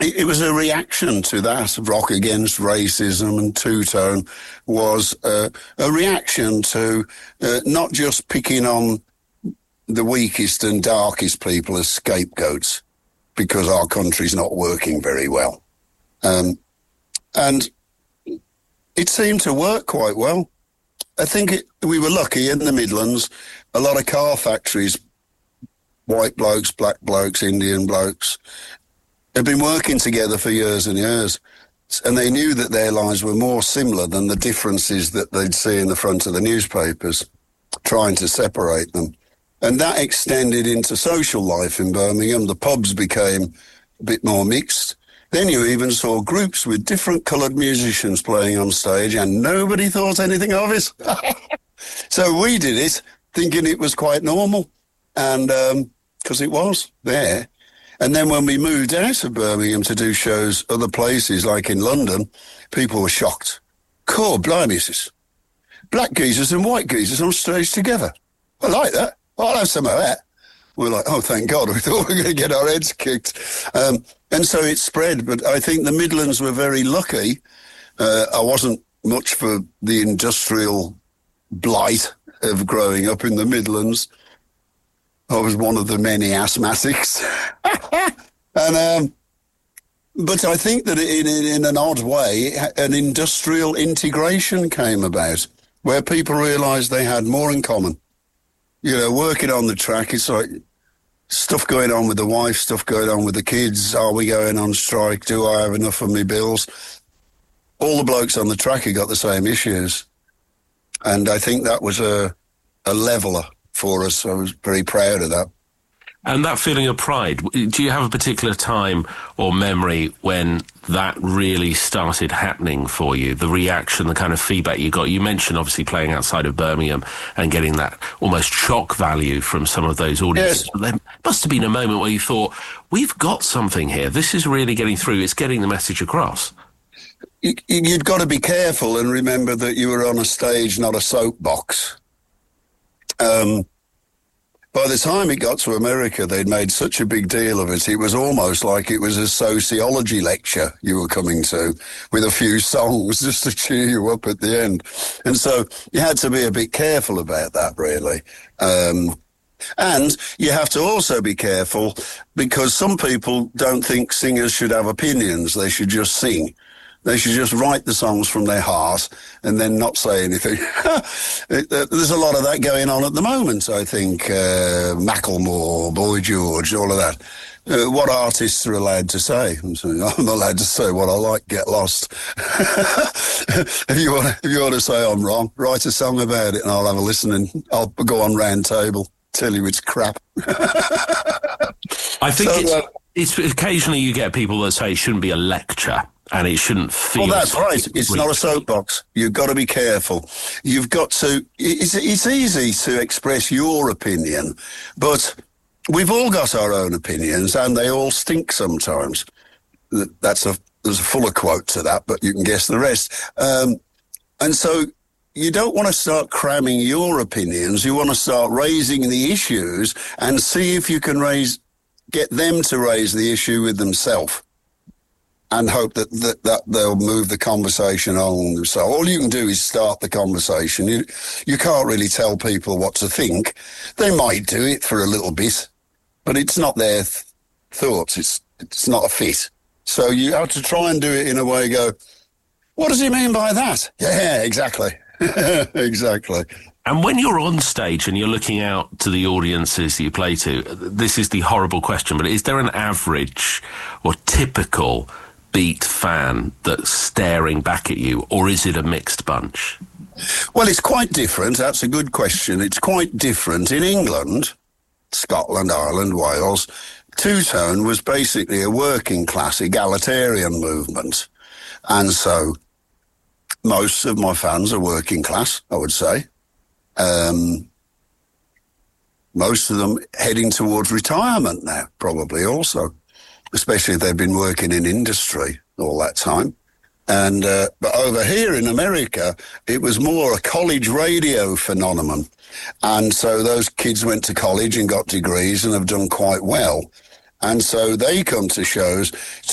it was a reaction to that. Rock Against Racism and Two Tone was a reaction to not just picking on the weakest and darkest people as scapegoats because our country's not working very well. And it seemed to work quite well. I think we were lucky in the Midlands. A lot of car factories, white blokes, black blokes, Indian blokes, had been working together for years and years. And they knew that their lives were more similar than the differences that they'd see in the front of the newspapers, trying to separate them. And that extended into social life in Birmingham. The pubs became a bit more mixed. Then you even saw groups with different coloured musicians playing on stage, and nobody thought anything of it. So we did it, thinking it was quite normal, and because it was there. And then when we moved out of Birmingham to do shows other places, like in London, people were shocked. Cool, blimey, sis. Black geezers and white geezers on stage together. I like that. I'll have some of that. We're like, oh, thank God, we thought we were going to get our heads kicked. And so it spread, but I think the Midlands were very lucky. I wasn't much for the industrial blight of growing up in the Midlands. I was one of the many asthmatics. And but I think that in an odd way, an industrial integration came about where people realised they had more in common. You know, working on the track, it's like stuff going on with the wife, stuff going on with the kids. Are we going on strike? Do I have enough of my bills? All the blokes on the track have got the same issues. And I think that was a leveller for us. I was very proud of that. And that feeling of pride, do you have a particular time or memory when that really started happening for you? The reaction, the kind of feedback you got? You mentioned obviously playing outside of Birmingham and getting that almost shock value from some of those audiences. Yes. But there must have been a moment where you thought, we've got something here. This is really getting through. It's getting the message across. You'd got to be careful and remember that you were on a stage, not a soapbox. By the time it got to America, they'd made such a big deal of it. It was almost like it was a sociology lecture you were coming to with a few songs just to cheer you up at the end. And so you had to be a bit careful about that, really. And you have to also be careful because some people don't think singers should have opinions. They should just sing. They should just write the songs from their heart and then not say anything. There's a lot of that going on at the moment, I think. Macklemore, Boy George, all of that. What artists are allowed to say. I'm allowed to say what I like, get lost. If you want to say I'm wrong, write a song about it and I'll have a listen and I'll go on round table, tell you it's crap. I think it's occasionally you get people that say it shouldn't be a lecture. And it shouldn't feel... Well, that's right. It's not a soapbox. You've got to be careful. You've got to... It's easy to express your opinion, but we've all got our own opinions, and they all stink sometimes. There's a fuller quote to that, but you can guess the rest. And so you don't want to start cramming your opinions. You want to start raising the issues and see if you can get them to raise the issue with themselves. And hope that they'll move the conversation on. So all you can do is start the conversation. You can't really tell people what to think. They might do it for a little bit, but it's not their thoughts. It's not a fit. So you have to try and do it in a way. Go, what does he mean by that? Yeah, exactly, exactly. And when you're on stage and you're looking out to the audiences that you play to, this is the horrible question, but is there an average or typical Beat fan that's staring back at you, or is it a mixed bunch? Well, it's quite different. That's a good question. It's quite different. In England, Scotland, Ireland, Wales, two-tone was basically a working class egalitarian movement. And so most of my fans are working class, I would say. Most of them heading towards retirement now, probably also. Especially if they've been working in industry all that time. And but over here in America, it was more a college radio phenomenon. And so those kids went to college and got degrees and have done quite well. And so they come to shows